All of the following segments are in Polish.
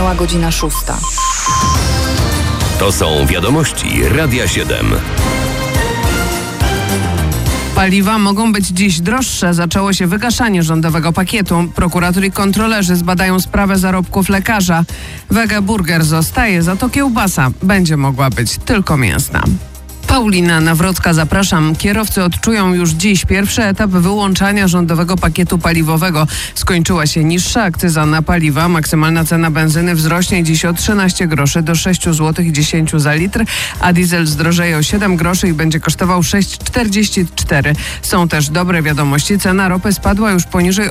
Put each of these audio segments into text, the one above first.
Minęła godzina 6. To są wiadomości Radia 7. Paliwa mogą być dziś droższe. Zaczęło się wygaszanie rządowego pakietu. Prokurator i kontrolerzy zbadają sprawę zarobków lekarza. Wege burger zostaje, za to kiełbasa będzie mogła być tylko mięsna. Paulina Nawrocka, zapraszam. Kierowcy odczują już dziś pierwszy etap wyłączania rządowego pakietu paliwowego. Skończyła się niższa akcyza na paliwa. Maksymalna cena benzyny wzrośnie dziś o 13 groszy do 6 zł i 10 za litr, a diesel zdrożeje o 7 groszy i będzie kosztował 6,44. Są też dobre wiadomości. Cena ropy spadła już poniżej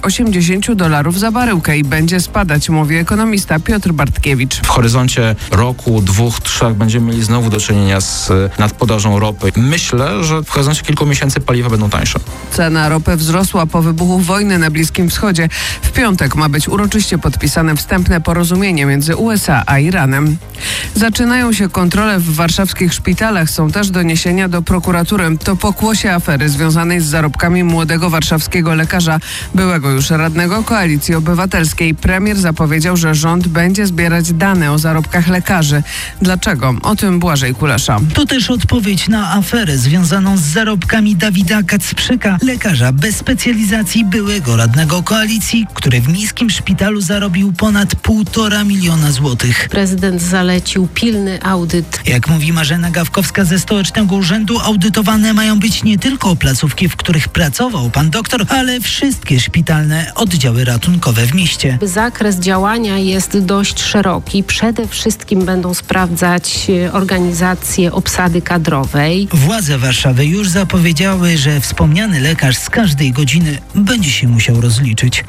$80 za baryłkę i będzie spadać, mówi ekonomista Piotr Bartkiewicz. W horyzoncie roku, 2-3 będziemy mieli znowu do czynienia z nadpodażą ropy. Myślę, że w horyzoncie kilku miesięcy paliwa będą tańsze. Cena ropy wzrosła po wybuchu wojny na Bliskim Wschodzie. W piątek ma być uroczyście podpisane wstępne porozumienie między USA a Iranem. Zaczynają się kontrole w warszawskich szpitalach. Są też doniesienia do prokuratury. To pokłosie afery związanej z zarobkami młodego warszawskiego lekarza, byłego już radnego Koalicji Obywatelskiej. Premier zapowiedział, że rząd będzie zbierać dane o zarobkach lekarzy. Dlaczego? O tym Błażej Kulesza. To też odpowiedź na aferę związaną z zarobkami Dawida Kacprzyka, lekarza bez specjalizacji, byłego radnego Koalicji, który w miejskim szpitalu zarobił ponad 1,5 miliona złotych. Prezydent zalecił pilny audyt. Jak mówi Marzena Gawkowska ze Stołecznego Urzędu, audytowane mają być nie tylko placówki, w których pracował pan doktor, ale wszystkie szpitalne oddziały ratunkowe w mieście. Zakres działania jest dość szeroki. Przede wszystkim będą sprawdzać organizację obsady kadrowej. Władze Warszawy już zapowiedziały, że wspomniany lekarz z każdej godziny będzie się musiał rozliczyć.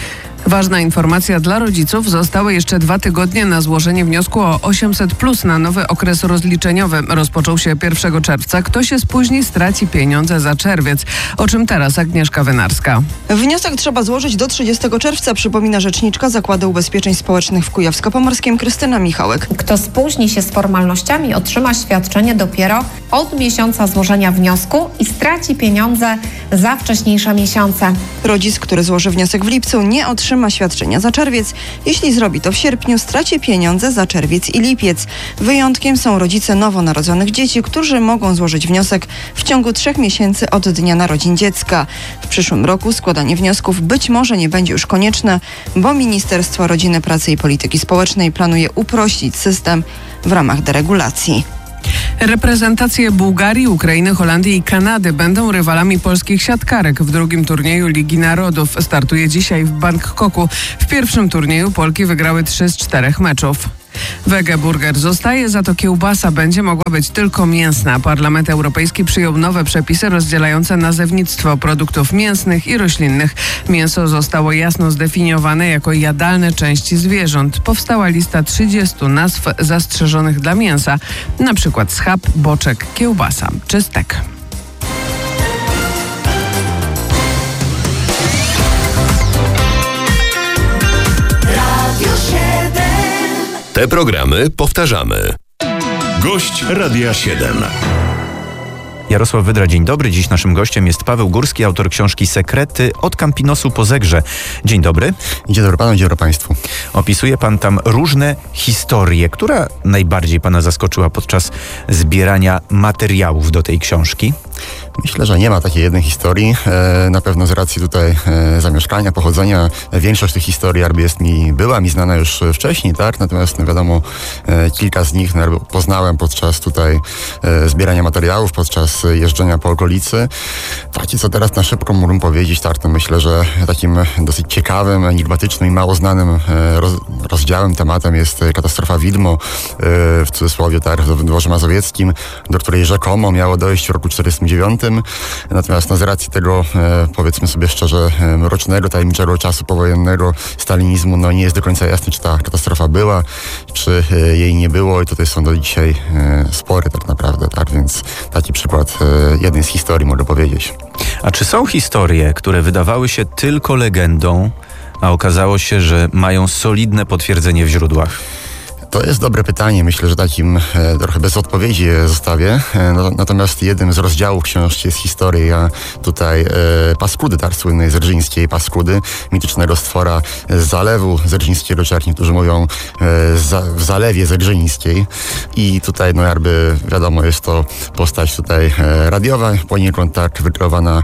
Ważna informacja dla rodziców. Zostały jeszcze 2 tygodnie na złożenie wniosku o 800+ na nowy okres rozliczeniowy. Rozpoczął się 1 czerwca. Kto się spóźni, straci pieniądze za czerwiec. O czym teraz Agnieszka Wynarska. Wniosek trzeba złożyć do 30 czerwca, przypomina rzeczniczka Zakładu Ubezpieczeń Społecznych w Kujawsko-Pomorskim Krystyna Michałek. Kto spóźni się z formalnościami, otrzyma świadczenie dopiero od miesiąca złożenia wniosku i straci pieniądze za wcześniejsze miesiące. Rodzic, który złoży wniosek w lipcu, nie otrzyma świadczenia za czerwiec. Jeśli zrobi to w sierpniu, straci pieniądze za czerwiec i lipiec. Wyjątkiem są rodzice nowonarodzonych dzieci, którzy mogą złożyć wniosek w ciągu 3 miesięcy od dnia narodzin dziecka. W przyszłym roku składanie wniosków być może nie będzie już konieczne, bo Ministerstwo Rodziny, Pracy i Polityki Społecznej planuje uprościć system w ramach deregulacji. Reprezentacje Bułgarii, Ukrainy, Holandii i Kanady będą rywalami polskich siatkarek w drugim turnieju Ligi Narodów. Startuje dzisiaj w Bangkoku. W pierwszym turnieju Polki wygrały 3 z 4 meczów. Wege burger zostaje, za to kiełbasa będzie mogła być tylko mięsna. Parlament Europejski przyjął nowe przepisy rozdzielające nazewnictwo produktów mięsnych i roślinnych. Mięso zostało jasno zdefiniowane jako jadalne części zwierząt. Powstała lista 30 nazw zastrzeżonych dla mięsa, na przykład schab, boczek, kiełbasa czy stek. Te programy powtarzamy. Gość Radia 7. Jarosław Wydra, dzień dobry. Dziś naszym gościem jest Paweł Górski, autor książki Sekrety od Campinosu po Zegrze. Dzień dobry. Dzień dobry panu, dzień dobry państwu. Opisuje pan tam różne historie. Która najbardziej pana zaskoczyła podczas zbierania materiałów do tej książki? Myślę, że nie ma takiej jednej historii. Na pewno z racji tutaj zamieszkania, pochodzenia, większość tych historii była mi znana już wcześniej, tak? Natomiast wiadomo, kilka z nich poznałem podczas tutaj zbierania materiałów, podczas jeżdżenia po okolicy. Takie, co teraz na szybko mógłbym powiedzieć, tak, to myślę, że takim dosyć ciekawym, enigmatycznym i mało znanym rozdziałem, tematem jest katastrofa Widmo, w cudzysłowie, tak, w Dworze Mazowieckim, do której rzekomo miało dojść w roku 1949. Natomiast z racji tego, powiedzmy sobie szczerze, mrocznego, tajemniczego czasu powojennego stalinizmu, nie jest do końca jasne, czy ta katastrofa była, czy jej nie było i tutaj są do dzisiaj spory tak naprawdę, tak, więc taki przykład jednej z historii mogę powiedzieć. A czy są historie, które wydawały się tylko legendą, a okazało się, że mają solidne potwierdzenie w źródłach? To jest dobre pytanie. Myślę, że takim trochę bez odpowiedzi zostawię. Natomiast jednym z rozdziałów książki jest historia tutaj Paskudy, tak, słynnej zerżyńskiej Paskudy, mitycznego stwora z zalewu zerżyńskiego, czy jak niektórzy mówią w zalewie zerżyńskiej. I tutaj, no jakby wiadomo, jest to postać tutaj radiowa, poniekąd tak wykreowana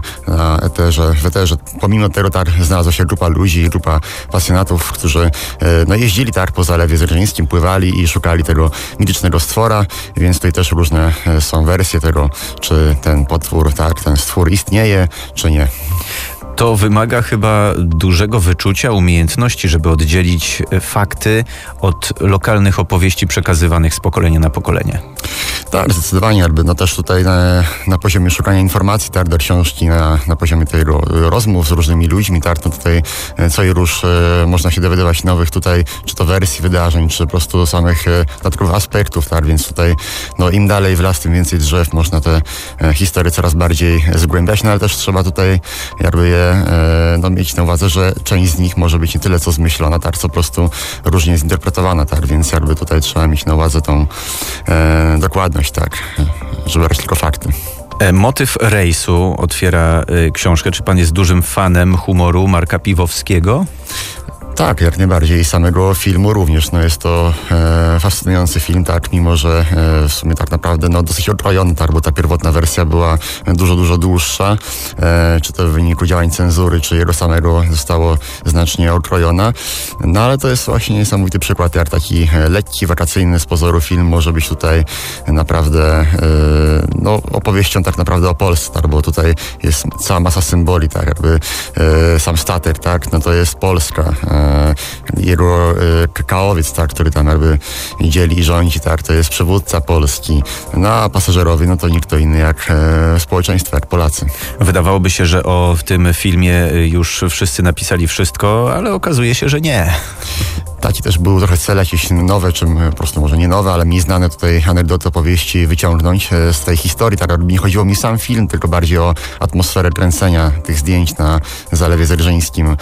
w eterze. Pomimo tego tak znalazła się grupa ludzi, grupa pasjonatów, którzy no jeździli tak po zalewie zerżyńskim, pływali i szukali tego mitycznego stwora, więc tutaj też różne są wersje tego, czy ten potwór, tak, ten stwór istnieje, czy nie. To wymaga chyba dużego wyczucia, umiejętności, żeby oddzielić fakty od lokalnych opowieści przekazywanych z pokolenia na pokolenie. Tak, zdecydowanie. Jakby, no też tutaj na poziomie szukania informacji, tak, do książki, na poziomie tego rozmów z różnymi ludźmi, tak, no tutaj co i róż można się dowiadywać nowych tutaj, czy to wersji wydarzeń, czy po prostu samych dodatkowych aspektów, tak, więc tutaj no im dalej w las, tym więcej drzew, można te historie coraz bardziej zgłębiać, no ale też trzeba tutaj jakby je no, mieć na uwadze, że część z nich może być nie tyle co zmyślona, tak, co po prostu różnie zinterpretowana, tak, więc jakby tutaj trzeba mieć na uwadze tą dokładność, tak, żeby brać tylko fakty. Motyw rejsu otwiera książkę. Czy pan jest dużym fanem humoru Marka Piwowskiego? Tak, jak najbardziej. I samego filmu również. No jest to fascynujący film, tak, mimo że w sumie tak naprawdę no, dosyć okrojony, tak, bo ta pierwotna wersja była dużo dłuższa. Czy to w wyniku działań cenzury, czy jego samego zostało znacznie okrojona. No ale to jest właśnie niesamowity przykład, jak taki lekki, wakacyjny z pozoru film może być tutaj naprawdę no, opowieścią tak naprawdę o Polsce, tak, bo tutaj jest cała masa symboli, tak, jakby sam statek, tak, no to jest Polska. Jego kakaowiec, tak, który tam jakby dzieli i rządzi, tak, to jest przywódca Polski. No a pasażerowie, no to nikt to inny jak społeczeństwo, jak Polacy. Wydawałoby się, że w tym filmie już wszyscy napisali wszystko, ale okazuje się, że nie. Taki też był trochę cel jakieś nowe, czy po prostu może nie nowe, ale mniej znane tutaj anegdoty, opowieści wyciągnąć z tej historii. Tak, nie chodziło mi sam film, tylko bardziej o atmosferę kręcenia tych zdjęć na Zalewie Zerżyńskim.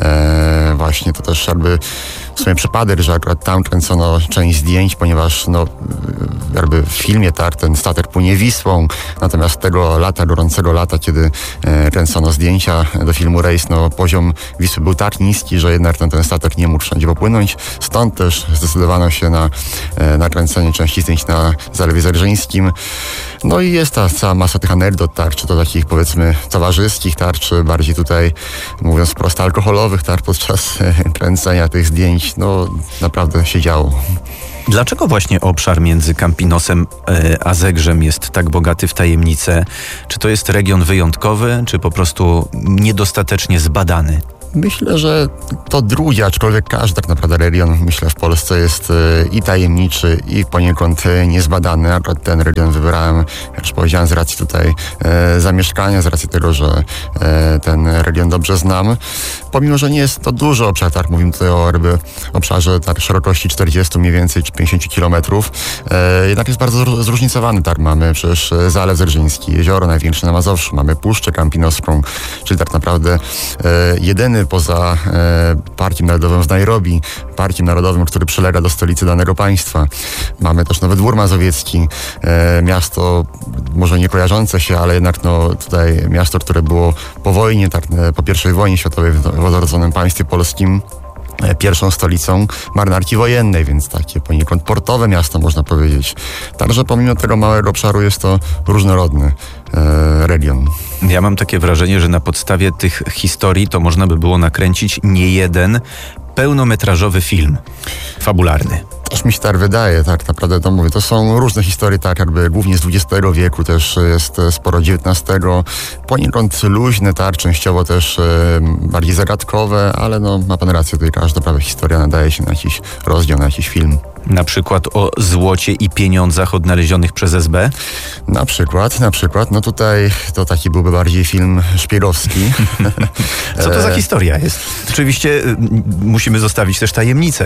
Właśnie to też jakby w sumie przypadek, że akurat tam kręcono część zdjęć, ponieważ no jakby w filmie, tak, ten statek płynie Wisłą, natomiast tego lata, gorącego lata, kiedy kręcono zdjęcia do filmu Rejs, no poziom Wisły był tak niski, że jednak ten statek nie mógł wszędzie popłynąć. Stąd też zdecydowano się na kręcenie części zdjęć na Zalewie Zerżyńskim. No i jest ta cała masa tych anegdot, tak, czy to takich powiedzmy towarzyskich, tak, czy bardziej tutaj, mówiąc wprost, alkoholowych, tak, podczas kręcenia tych zdjęć, no naprawdę się działo. Dlaczego właśnie obszar między Campinosem a Zegrzem jest tak bogaty w tajemnice? Czy to jest region wyjątkowy, czy po prostu niedostatecznie zbadany? Myślę, że to drugie, aczkolwiek każdy tak naprawdę region, myślę, w Polsce jest i tajemniczy, i poniekąd niezbadany. Akurat ten region wybrałem, jak już powiedziałem, z racji tutaj zamieszkania, z racji tego, że ten region dobrze znam. Pomimo, że nie jest to duży obszar, tak, mówimy tutaj o obszarze tak, szerokości 40 mniej więcej, czy 50 kilometrów, jednak jest bardzo zróżnicowany, tak. Mamy przecież Zalew Zerżyński, jezioro największe na Mazowszu, mamy Puszczę Campinoską, czyli tak naprawdę jedyny poza Parkiem Narodowym w Nairobi, Parkiem Narodowym, który przylega do stolicy danego państwa. Mamy też Nowy Dwór Mazowiecki, miasto może nie kojarzące się, ale jednak no, tutaj miasto, które było po wojnie, tak, po I wojnie światowej w odrodzonym państwie polskim, pierwszą stolicą marynarki wojennej, więc takie poniekąd portowe miasto, można powiedzieć. Także pomimo tego małego obszaru jest to różnorodny region. Ja mam takie wrażenie, że na podstawie tych historii to można by było nakręcić niejeden pełnometrażowy film fabularny. Też mi się tak wydaje, tak naprawdę to mówię. To są różne historie, tak jakby głównie z XX wieku, też jest sporo XIX, poniekąd luźne, tak, częściowo też bardziej zagadkowe, ale no ma pan rację, tutaj każda prawie historia nadaje się na jakiś rozdział, na jakiś film. Na przykład o złocie i pieniądzach odnalezionych przez SB? Na przykład, no tutaj to taki byłby bardziej film szpiegowski. Co to za historia jest? Oczywiście musimy zostawić też tajemnicę.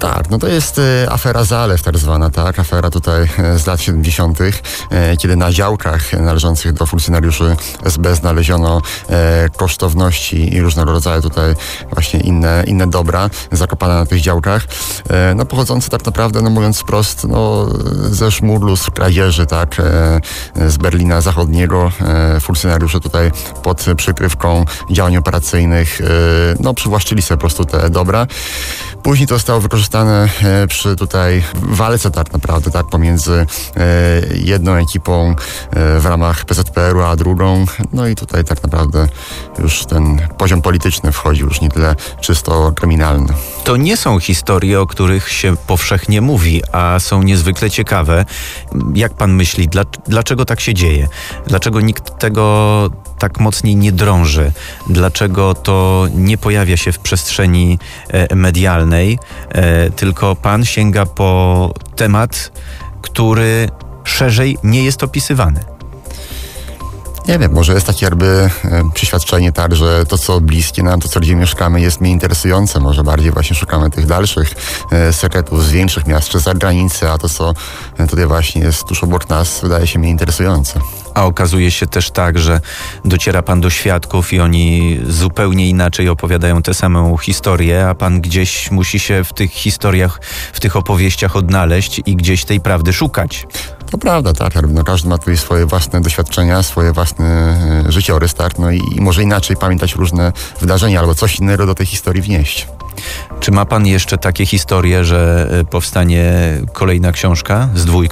Tak, no to jest afera Zalew tak zwana, tak? Afera tutaj z lat 70., kiedy na działkach należących do funkcjonariuszy SB znaleziono kosztowności i różnego rodzaju tutaj właśnie inne dobra zakopane na tych działkach, no pochodzące tak naprawdę, no mówiąc wprost, no ze szmuglu, z kradzieży, tak? Z Berlina Zachodniego funkcjonariusze tutaj pod przykrywką działań operacyjnych no przywłaszczyli sobie po prostu te dobra. Później to zostało wykorzystane przy tutaj walce tak naprawdę, tak, pomiędzy jedną ekipą w ramach PZPR-u, a drugą. No i tutaj tak naprawdę już ten poziom polityczny wchodzi, już nie tyle czysto kryminalny. To nie są historie, o których się powszechnie mówi, a są niezwykle ciekawe. Jak pan myśli, dlaczego tak się dzieje? Dlaczego nikt tego tak mocniej nie drąży? Dlaczego to nie pojawia się w przestrzeni medialnej, tylko pan sięga po temat, który szerzej nie jest opisywany? Nie wiem, może jest takie jakby przeświadczenie tak, że to, co bliskie nam, to, co gdzie mieszkamy, jest mniej interesujące. Może bardziej właśnie szukamy tych dalszych sekretów z większych miast czy za granicy, a to, co tutaj właśnie jest tuż obok nas, wydaje się mniej interesujące. A okazuje się też tak, że dociera pan do świadków i oni zupełnie inaczej opowiadają tę samą historię, a pan gdzieś musi się w tych historiach, w tych opowieściach odnaleźć i gdzieś tej prawdy szukać. To prawda, tak. No, każdy ma tutaj swoje własne doświadczenia, swoje własne życiorys, tak. No i może inaczej pamiętać różne wydarzenia albo coś innego do tej historii wnieść. Czy ma pan jeszcze takie historie, że powstanie kolejna książka z 2?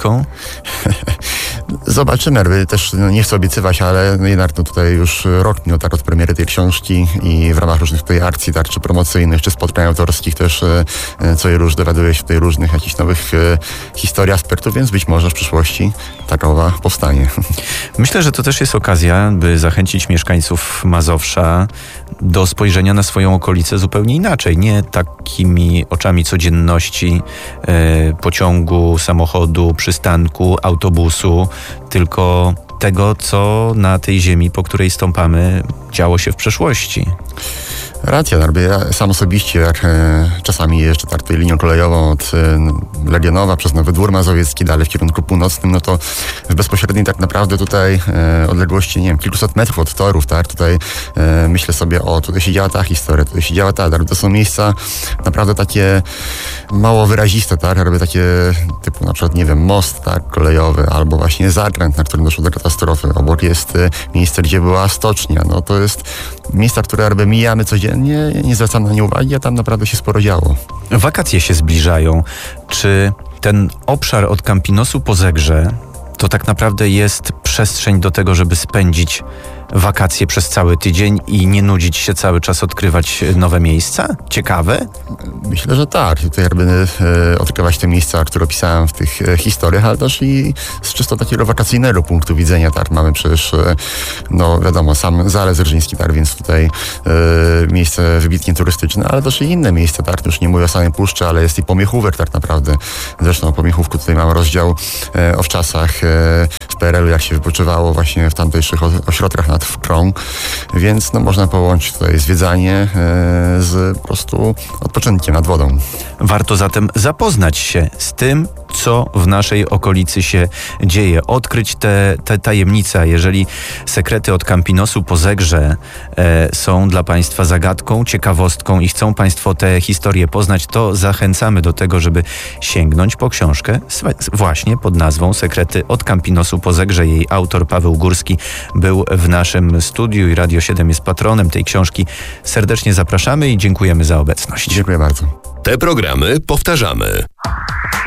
Zobaczymy. Też nie chcę obiecywać, ale jednak tutaj już rok minął tak od premiery tej książki i w ramach różnych tutaj akcji, tak, czy promocyjnych, czy spotkań autorskich też co i róż dowiaduje się tutaj różnych jakichś nowych historii, aspektów, więc być może w przyszłości takowa powstanie. Myślę, że to też jest okazja, by zachęcić mieszkańców Mazowsza do spojrzenia na swoją okolicę zupełnie inaczej. Nie takimi oczami codzienności pociągu, samochodu, przystanku, autobusu, tylko tego, co na tej ziemi, po której stąpamy, działo się w przeszłości. Racja, ja sam osobiście, jak czasami jeżdżę tak tutaj linią kolejową od Legionowa przez Nowy Dwór Mazowiecki, dalej w kierunku północnym, no to w bezpośredniej tak naprawdę tutaj odległości, nie wiem, kilkuset metrów od torów, tak, tutaj myślę sobie, tutaj się działa ta historia, tutaj się działa ta, tak, to są miejsca naprawdę takie mało wyraziste, tak, jakby takie typu na przykład, nie wiem, most, tak, kolejowy, albo właśnie zakręt, na którym doszło do katastrofy. Obok jest miejsce, gdzie była stocznia, no to jest miejsca, które jakby mijamy codziennie, nie zwracamy na nie uwagi, a tam naprawdę się sporo działo. Wakacje się zbliżają. Czy ten obszar od Campinosu po Zegrze to tak naprawdę jest przestrzeń do tego, żeby spędzić wakacje przez cały tydzień i nie nudzić się cały czas, odkrywać nowe miejsca? Ciekawe? Myślę, że tak. Tutaj jakby odkrywać te miejsca, które opisałem w tych historiach, ale też i z czysto takiego wakacyjnego punktu widzenia, tak. Mamy przecież, no wiadomo, sam Zalew Zerżyński, tak, więc tutaj miejsce wybitnie turystyczne, ale też i inne miejsca, tak. Już nie mówię o samej puszczy, ale jest i Pomiechówek tak naprawdę. Zresztą o Pomiechówku tutaj mamy rozdział o wczasach w PRL-u, jak się wypoczywało właśnie w tamtejszych ośrodkach nad Wkrą, więc no, można połączyć tutaj zwiedzanie z po prostu odpoczynkiem nad wodą. Warto zatem zapoznać się z tym, co w naszej okolicy się dzieje. Odkryć te tajemnice. Jeżeli sekrety od Campinosu po Zegrze są dla Państwa zagadką, ciekawostką i chcą Państwo te historie poznać, to zachęcamy do tego, żeby sięgnąć po książkę właśnie pod nazwą Sekrety od Campinosu po Zegrze. Jej autor Paweł Górski był w naszym studiu i Radio 7 jest patronem tej książki. Serdecznie zapraszamy i dziękujemy za obecność. Dziękuję bardzo. Te programy powtarzamy.